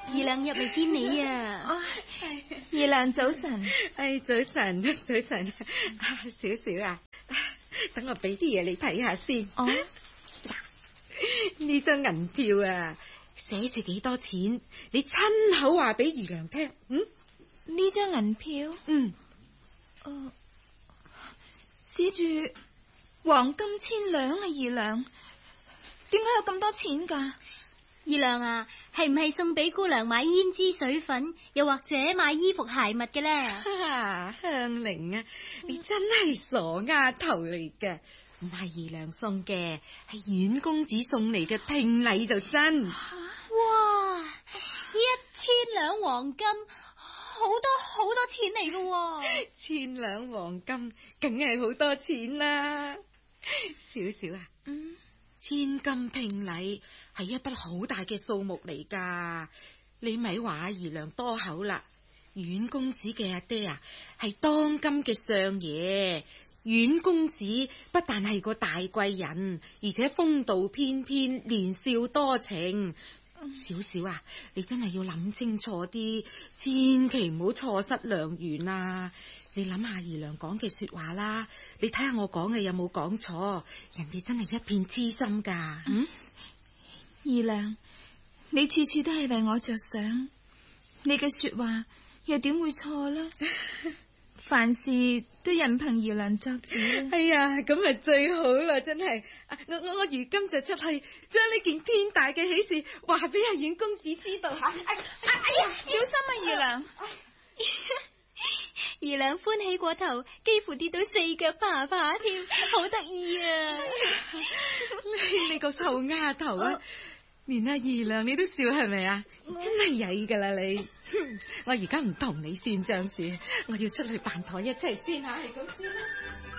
二娘入嚟見你啊！ 二娘早晨。 早晨，早晨，少少啊，等我俾啲嘢你睇下先。 哦， 呢張銀票啊，寫住幾多錢，你親口話俾二娘聽。 呢張銀票，寫住黃金1,000兩啊！二娘，點解有咁多錢噶？ 二娘啊，係唔係送俾姑娘買胭脂水粉，又或者買衣服鞋襪嘅咧？ 香菱啊，你真係傻丫頭嚟嘅，唔係二娘送嘅，係阮公子送嚟嘅聘禮就真。 哇，1,000兩黃金，好多錢嚟嘅。 1,000兩黃金，梗係好多錢啦。少少啊，千金聘禮係一筆好大嘅數目嚟噶，你咪話二娘多口啦。阮公子嘅阿爹啊，係當今嘅相爺。阮公子不但係個大貴人，而且風度翩翩，年少多情。少少啊，你真係要諗清楚啲，千祈唔好錯失良緣啊！你諗下二娘講嘅說話啦，你睇下我講嘅有冇講錯，人哋真係一片痴心噶。 二娘，你處處都係為我着想，你嘅說話又點會錯呢？凡事都任憑二娘作主。 哎呀，咁咪最好啦，真係。我如今就出去將呢件天大嘅喜事話俾阿阮公子知道吓。哎呀， 小心啊，二娘！ 二娘歡喜過頭，幾乎跌到4腳爬爬添，好得意啊！ 你個臭丫頭啊！連阿二娘你都笑係咪啊？真係曳噶啦你！我而家唔同你算賬住，我要出去辦台一齊先吓，係咁先啦。